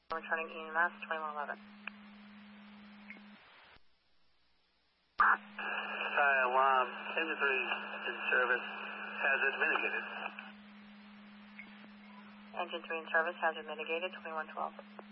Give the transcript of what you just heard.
Returning EMS 2111. Alarm, engine 3 in service, hazard mitigated. Engine 3 in service, hazard mitigated, 2112.